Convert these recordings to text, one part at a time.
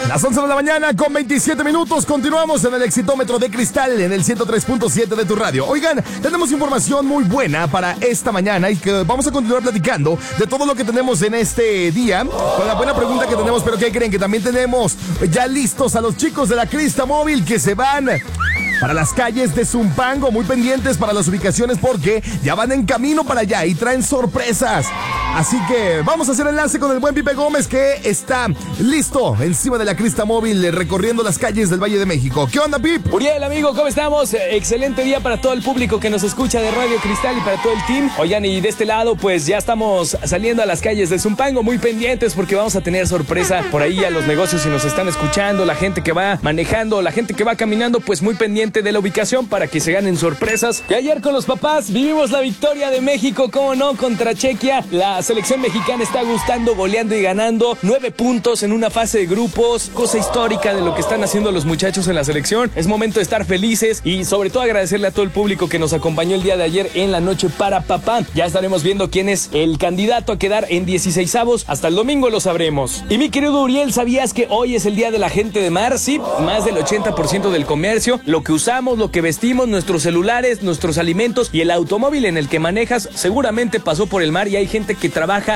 Las 11 de la mañana con 27 minutos. Continuamos en el Exitómetro de Cristal en el 103.7 de tu radio. Oigan, tenemos información muy buena para esta mañana y que vamos a continuar platicando de todo lo que tenemos en este día. Con la buena pregunta que tenemos, pero ¿qué creen? Que también tenemos ya listos a los chicos de la Crista Móvil que se van para las calles de Zumpango. Muy pendientes para las ubicaciones porque ya van en camino para allá y traen sorpresas. Así que vamos a hacer enlace con el buen Pipe Gómez, que está listo encima de la Crista Móvil recorriendo las calles del Valle de México. ¿Qué onda, Pip? Uriel, amigo, ¿cómo estamos? Excelente día para todo el público que nos escucha de Radio Cristal y para todo el team. Oigan, y de este lado pues ya estamos saliendo a las calles de Zumpango, muy pendientes porque vamos a tener sorpresa por ahí a los negocios si nos están escuchando, la gente que va manejando, la gente que va caminando, pues muy pendiente de la ubicación para que se ganen sorpresas. Y ayer con los papás vivimos la victoria de México, cómo no, contra Chequia. La selección mexicana está gustando, goleando y ganando 9 puntos en una fase de grupos, cosa histórica de lo que están haciendo los muchachos en la selección. Es momento de estar felices y sobre todo agradecerle a todo el público que nos acompañó el día de ayer en la noche para papá. Ya estaremos viendo quién es el candidato a quedar en 16avos. Hasta el domingo lo sabremos. Y mi querido Uriel, ¿sabías que hoy es el día de la gente de mar? Sí, más del 80% del comercio, lo que usamos, lo que vestimos, nuestros celulares, nuestros alimentos y el automóvil en el que manejas seguramente pasó por el mar, y hay gente que trabaja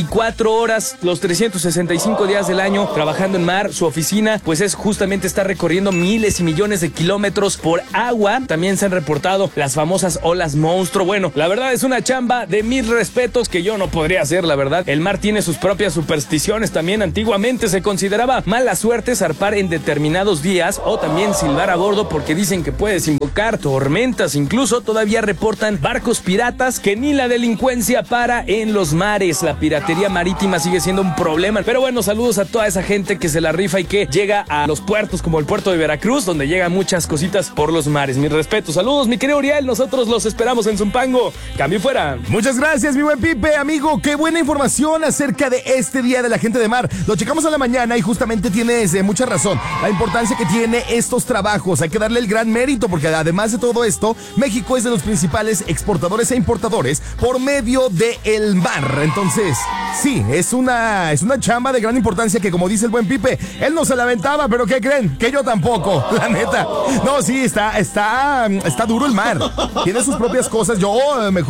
24 horas los 365 días del año trabajando en mar. Su oficina pues es justamente estar recorriendo miles y millones de kilómetros por agua. También se han reportado las famosas olas monstruo. Bueno, la verdad es una chamba de mis respetos que yo no podría hacer, la verdad. El mar tiene sus propias supersticiones también. Antiguamente se consideraba mala suerte zarpar en determinados días o también silbar a bordo porque dicen que puedes invocar tormentas. Incluso todavía reportan barcos piratas que ni la delincuencia para en los mares. La piratería marítima sigue siendo un problema. Pero bueno, saludos a toda esa gente que se la rifa y que llega a los puertos como el puerto de Veracruz, donde llegan muchas cositas por los mares. Mis respetos. Saludos, mi querido Uriel. Nosotros los esperamos en Zumpango. Cambio fuera. Muchas gracias, mi buen Pipe, amigo. Qué buena información acerca de este Día de la Gente de Mar. Lo checamos a la mañana y justamente tienes mucha razón. La importancia que tiene estos trabajos. Hay que darle el gran mérito porque además de todo esto, México es de los principales exportadores e importadores por medio del mar. Entonces, sí, es una chamba de gran importancia que, como dice el buen Pipe, él no se la aventaba, pero ¿qué creen? Que yo tampoco, la neta. No, sí, está duro el mar. Tiene sus propias cosas. Yo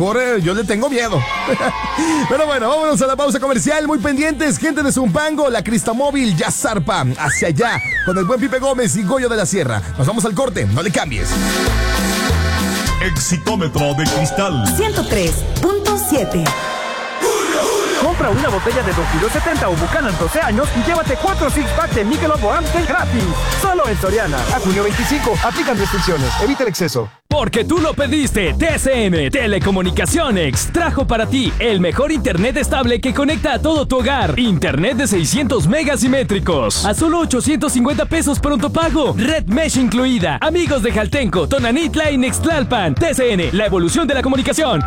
le tengo miedo. Pero bueno, vámonos a la pausa comercial. Muy pendientes, gente de Zumpango. La Crista Móvil ya zarpa hacia allá con el buen Pipe Gómez y Goyo de la Sierra. Nos vamos al corte, no le cambies. Exitómetro de Cristal 103.7. Compra una botella de 2,70 o Buchanan 12 años y llévate 4 six-pack de Michelob o Amstel gratis. Solo en Soriana. A junio 25. Aplican restricciones. Evita el exceso. Porque tú lo pediste, TCM Telecomunicaciones trajo para ti el mejor internet estable que conecta a todo tu hogar. Internet de 600 megas simétricos a solo 850 pesos pronto pago. Red Mesh incluida. Amigos de Jaltenco, Tonanitla y Nextlalpan. TCN, la evolución de la comunicación.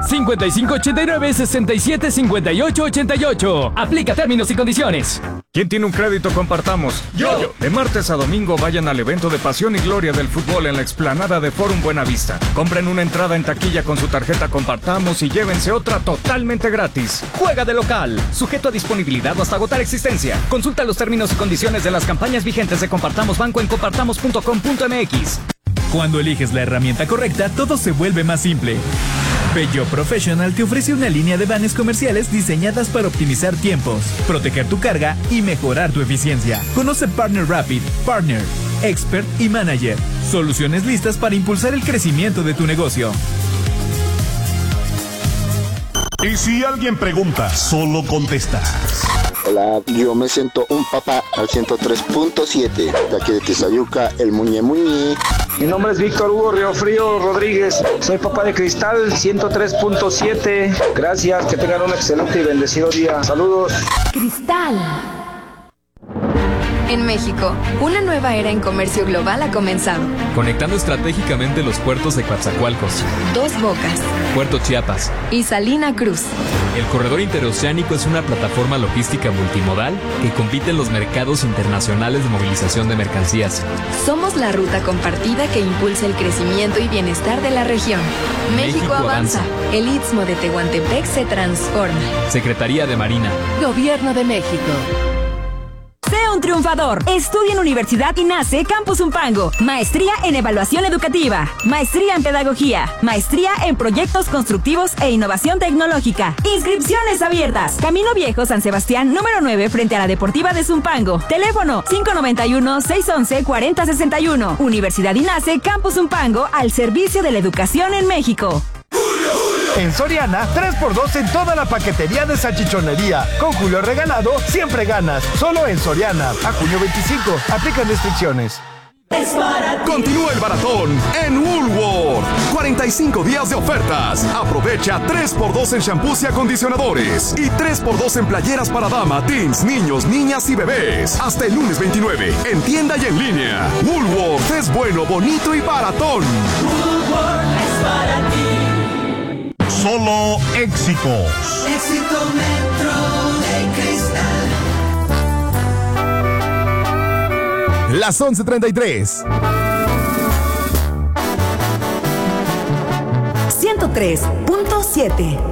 5589-675888. Aplica términos y condiciones. ¿Quién tiene un crédito? Compartamos. Yo. De martes a domingo vayan al evento de pasión y gloria del fútbol en la explanada de Forum Buenavista. Compren una entrada en taquilla con su tarjeta Compartamos y llévense otra totalmente gratis. Juega de local. Sujeto a disponibilidad o hasta agotar existencia. Consulta los términos y condiciones de las campañas vigentes de Compartamos Banco en compartamos.com.mx. Cuando eliges la herramienta correcta, todo se vuelve más simple. Peugeot Professional te ofrece una línea de vanes comerciales diseñadas para optimizar tiempos, proteger tu carga y mejorar tu eficiencia. Conoce Partner Rapid, Partner, Expert y Manager. Soluciones listas para impulsar el crecimiento de tu negocio. Y si alguien pregunta, solo contestas. Hola, yo me siento un papá al 103.7, de aquí de Tizayuca, el Muñe Muñe. Mi nombre es Víctor Hugo Riofrío Rodríguez, soy papá de Cristal 103.7. Gracias, que tengan un excelente y bendecido día. Saludos. Cristal. En México, una nueva era en comercio global ha comenzado. Conectando estratégicamente los puertos de Coatzacoalcos, Dos Bocas, Puerto Chiapas y Salina Cruz. El corredor interoceánico es una plataforma logística multimodal que compite en los mercados internacionales de movilización de mercancías. Somos la ruta compartida que impulsa el crecimiento y bienestar de la región. México avanza. El Istmo de Tehuantepec se transforma. Secretaría de Marina. Gobierno de México. un triunfador. Estudia en Universidad INACE Campus Zumpango. Maestría en Evaluación Educativa. Maestría en Pedagogía. Maestría en Proyectos Constructivos e Innovación Tecnológica. Inscripciones abiertas. Camino Viejo, San Sebastián, número 9, frente a la Deportiva de Zumpango. Teléfono 591-611-4061. Universidad INACE Campus Zumpango, al servicio de la educación en México. En Soriana, 3x2 en toda la paquetería de salchichonería. Con Julio Regalado, siempre ganas. Solo en Soriana. A junio 25. Aplican restricciones. Continúa el maratón en Woolworth. 45 días de ofertas. Aprovecha 3x2 en shampoos y acondicionadores. Y 3x2 en playeras para dama, teens, niños, niñas y bebés. Hasta el lunes 29. En tienda y en línea. Woolworth es bueno, bonito y baratón. Woolworth es para ti. Solo éxitos. Éxito Metro de Cristal. Las 11:33. 103.7